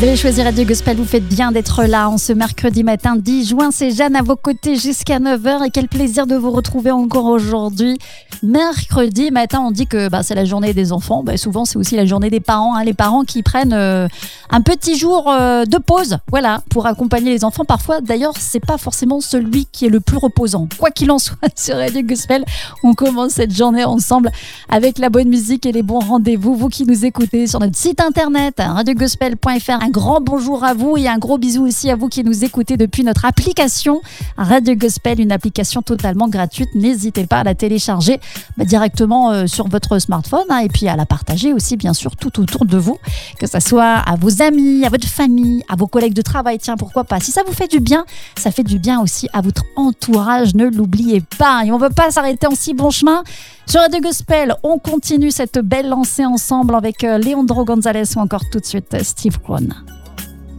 Vous avez choisi Radio Gospel, vous faites bien d'être là en ce mercredi matin 10 juin. C'est Jeanne à vos côtés jusqu'à 9h et quel plaisir de vous retrouver encore aujourd'hui. Mercredi matin, on dit que c'est la journée des enfants. Souvent, c'est aussi la journée des parents. Les parents qui prennent un petit jour de pause pour accompagner les enfants. Parfois, d'ailleurs, c'est pas forcément celui qui est le plus reposant. Quoi qu'il en soit, sur Radio Gospel, on commence cette journée ensemble avec la bonne musique et les bons rendez-vous. Vous qui nous écoutez sur notre site internet, radiogospel.fr, un grand bonjour à vous et un gros bisou aussi à vous qui nous écoutez depuis notre application Radio Gospel, une application totalement gratuite. N'hésitez pas à la télécharger directement sur votre smartphone et puis à la partager aussi bien sûr tout autour de vous, que ce soit à vos amis, à votre famille, à vos collègues de travail, tiens pourquoi pas. Si ça vous fait du bien, ça fait du bien aussi à votre entourage, ne l'oubliez pas. Et on ne veut pas s'arrêter en si bon chemin. Sur Radio Gospel, on continue cette belle lancée ensemble avec Leandro Gonzalez ou encore tout de suite Steve Kwon.